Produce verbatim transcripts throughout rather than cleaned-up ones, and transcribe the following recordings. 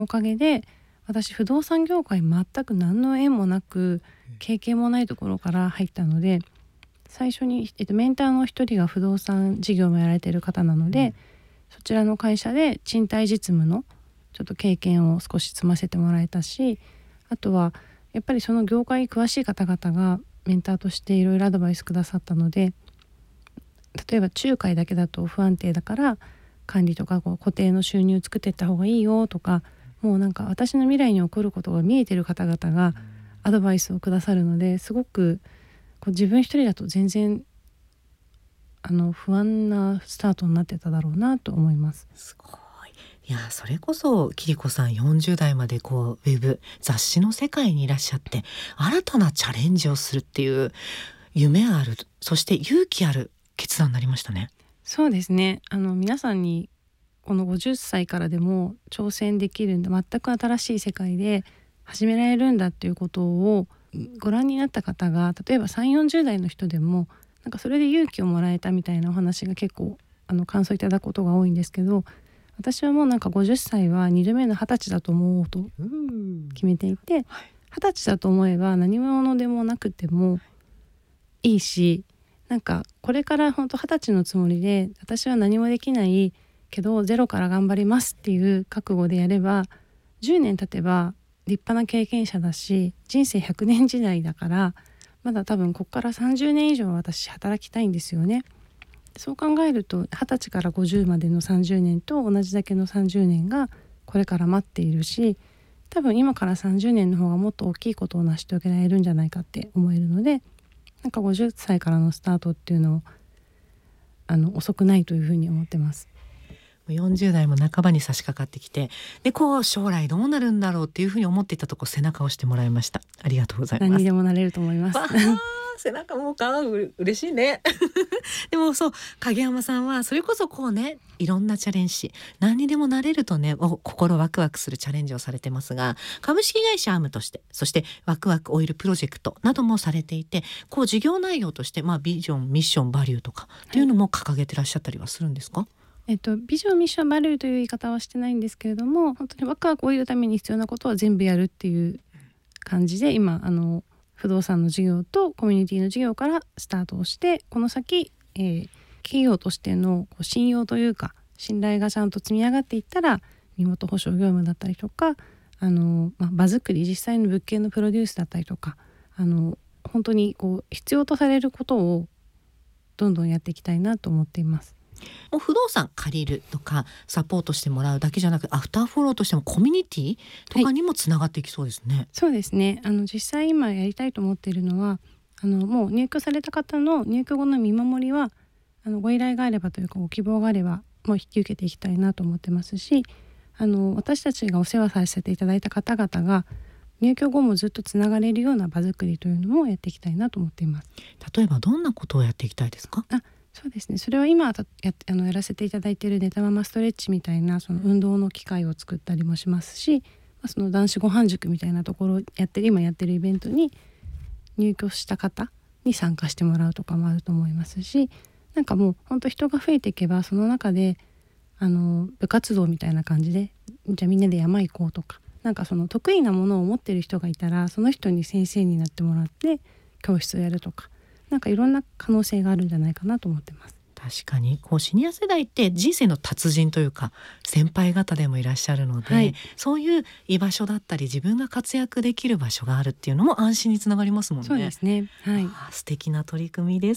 おかげで私不動産業界全く何の縁もなく経験もないところから入ったので、最初に、えっと、メンターの一人が不動産事業もやられている方なので、うん、そちらの会社で賃貸実務のちょっと経験を少し積ませてもらえたし、あとはやっぱりその業界に詳しい方々がメンターとしていろいろアドバイスくださったので、例えば仲介だけだと不安定だから管理とかこう固定の収入作っていった方がいいよとか、もうなんか私の未来に起こることが見えてる方々がアドバイスをくださるので、すごくこう自分一人だと全然あの不安なスタートになってただろうなと思います。 すごい。いや、それこそ桐子さんよんじゅう代までこうウェブ雑誌の世界にいらっしゃって新たなチャレンジをするっていう夢ある、そして勇気ある決断になりましたね。 そうですね。あの皆さんにこのごじゅっさいからでも挑戦できるんだ、全く新しい世界で始められるんだっていうことをご覧になった方が、例えばさんじゅう、よんじゅう代の人でもなんかそれで勇気をもらえたみたいなお話が結構あの感想いただくことが多いんですけど、私はもうなんかごじゅっさいはにどめのはたちだと思おうと決めていて、はたちだと思えば何者でもなくてもいいし、なんかこれから本当はたちのつもりで私は何もできないけどゼロから頑張りますっていう覚悟でやれば、じゅうねん経てば立派な経験者だし、人生ひゃくねん時代だからまだ多分ここからさんじゅうねん以上私働きたいんですよね。そう考えるとはたちからごじゅうまでのさんじゅうねんと同じだけのさんじゅうねんがこれから待っているし、多分今からさんじゅうねんの方がもっと大きいことを成し遂げられるんじゃないかって思えるので、なんかごじゅっさいからのスタートっていうのをあの遅くないというふうに思ってます。 よんじゅう代も半ばに差し掛かってきて、でこう将来どうなるんだろうっていうふうに思っていたとこ背中を押してもらいました。ありがとうございます。 何にでもなれると思います。 背中もかう嬉しいね。でもそう、影山さんはそれこそこうね、いろんなチャレンジ、何にでもなれるとね、お心ワクワクするチャレンジをされてますが、株式会社アームとして、そしてワクワクオイルプロジェクトなどもされていて、こう事業内容として、まあ、ビジョンミッションバリューとかっていうのも掲げてらっしゃったりはするんですか？はい、 えっと、ビジョンミッションバリューという言い方はしてないんですけれども、本当にワクワクを得るために必要なことは全部やるっていう感じで、今あの不動産の事業とコミュニティの事業からスタートをして、この先、えー、企業としてのこう信用というか信頼がちゃんと積み上がっていったら、身元保証業務だったりとか、あの、まあ、場作り、実際の物件のプロデュースだったりとか、あの本当にこう必要とされることをどんどんやっていきたいなと思っています。 もう不動産借りるとかサポートしてもらうだけじゃなく、アフターフォローとしてもコミュニティとかにもつながっていきそうですね。はい、 そうですね。あの実際今やりたいと思っているのは、あのもう入居された方の入居後の見守りはあのご依頼があればというかご希望があればもう引き受けていきたいなと思ってますし、あの私たちがお世話させていただいた方々が入居後もずっとつながれるような場作りというのもやっていきたいなと思っています。 例えばどんなことをやっていきたいですか？ あそうですね。それは今や、あのやらせていただいている寝たままストレッチみたいなその運動の機会を作ったりもしますし、その男子ご飯塾みたいなところをやってる今やってるイベントに入居した方に参加してもらうとかもあると思いますし、なんかもう本当人が増えていけばその中であの部活動みたいな感じで、じゃあみんなで山行こうとか、なんかその得意なものを持ってる人がいたらその人に先生になってもらって教室をやるとか、なんかいろんな可能性があるんじゃないかなと思ってます。 確かにこうシニア世代って人生の達人というか先輩方でもいらっしゃるので、はい、そういう居場所だったり自分が活躍できる場所があるっていうのも安心につながりますもんね。 そうですね、はい、 あ素敵な取り組みです。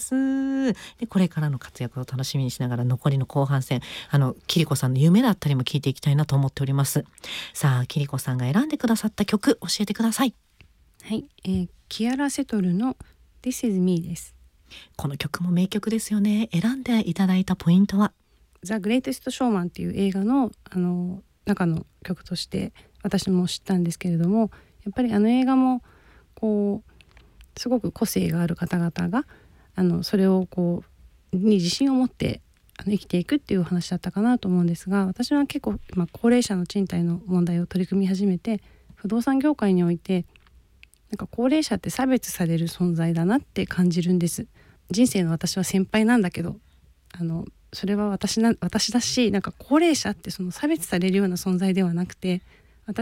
でこれからの活躍を楽しみにしながら残りの後半戦、あの桐子さんの夢だったりも聞いていきたいなと思っております。さあ桐子さんが選んでくださった曲教えてください。 はい、えー、キアラ・セトルの This is me です。 この曲も名曲ですよね。選んでいただいたポイントは？ ザ・グレイテスト・ショーマンっていう映画のあの中の曲として私も知ったんですけれども、やっぱりあの映画もこうすごく個性がある方々があのそれをこうに自信を持ってあの生きていくっていう話だったかなと思うんですが、私は結構、まあ、高齢者の賃貸の問題を取り組み始めて、不動産業界においてなんか高齢者って差別される存在だなって感じるんです。人生の私は先輩なんだけど、あのそれは私な私だし、なんか高齢者ってその差別されるような存在ではなくて、